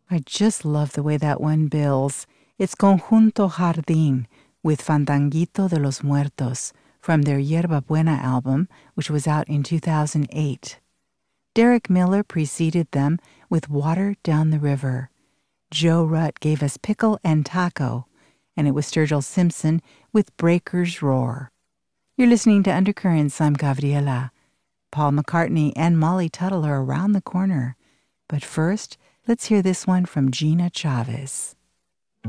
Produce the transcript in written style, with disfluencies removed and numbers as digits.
I just love the way that one bills. It's Conjunto Jardín with Fandanguito de los Muertos from their Yerba Buena album, which was out in 2008. Derek Miller preceded them with Water Down the River. Joe Rutt gave us Pickle and Taco, and it was Sturgill Simpson with Breaker's Roar. You're listening to Undercurrents. I'm Gabriela. Paul McCartney and Molly Tuttle are around the corner. But first, let's hear this one from Gina Chavez.